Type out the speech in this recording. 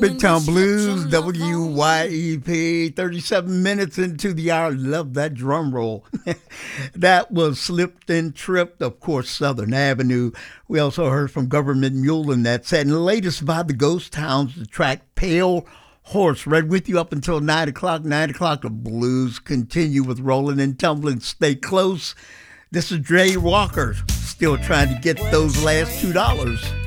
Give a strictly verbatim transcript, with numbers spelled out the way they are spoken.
Big Town Blues, W Y E P, thirty-seven minutes into the hour. Love that drum roll. That was Slipped and Tripped, of course, Southern Avenue. We also heard from Government Mule in that set. And the latest by the Ghost Towns, the track Pale Horse. Right with you up until nine o'clock. nine o'clock, the blues continue with Rolling and Tumbling. Stay close. This is Dre Walker, still trying to get those last two dollars.